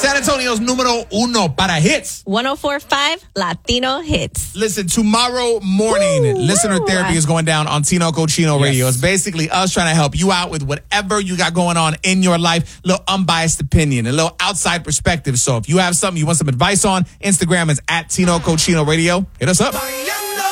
San Antonio's numero uno para hits. 104.5 Latino Hits. Listen, tomorrow morning, listener therapy is going down on Tino Cochino Radio. It's basically us trying to help you out with whatever you got going on in your life. A little unbiased opinion, a little outside perspective. So if you have something you want some advice on, Instagram is at Tino Cochino Radio. Hit us up.